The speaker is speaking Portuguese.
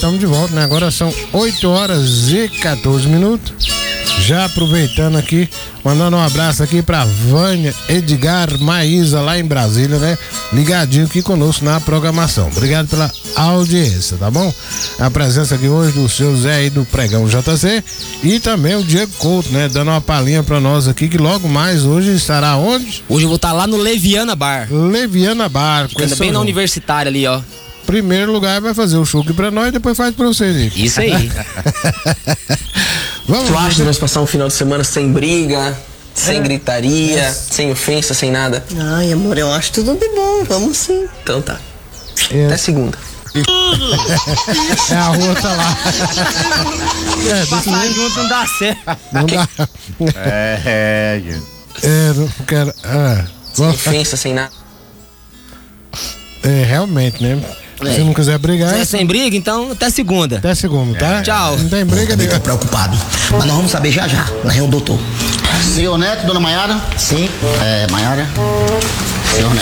estamos de volta, né? Agora são 8h14. Já aproveitando aqui, mandando um abraço aqui pra Vânia, Edgar, Maísa, lá em Brasília, né? Ligadinho aqui conosco na programação. Obrigado pela audiência, tá bom? A presença aqui hoje do seu Zé aí do Pregão JC e também o Diego Couto, né? Dando uma palhinha pra nós aqui, que logo mais hoje estará onde? Hoje eu vou estar lá no Leviana Bar. Leviana Bar. Ficando bem na Universitária ali, ó. Primeiro lugar vai fazer o show aqui pra nós e depois faz pra vocês aí. Isso aí. Tu acha que nós passar um final de semana sem briga, sem gritaria, sem ofensa, sem nada? Ai, amor, eu acho tudo de bom, vamos sim. Então tá. Até segunda. É, a rua tá lá. Passar junto não dá certo. Não dá. Não quero. Sem ofensa, sem nada. Realmente, né? Se não quiser brigar. Se é sem briga, então até segunda. Até segunda, tá? Tchau. Não tem briga, Tô preocupado. Mas nós vamos saber já, na reunião do doutor. Senhor Neto, dona Maiara? Sim. Maiara? Senhor Neto.